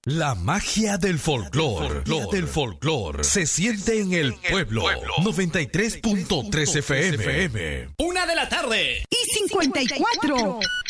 La magia del folclore se siente en el pueblo. 93.3 FM. 1 de la tarde y 54.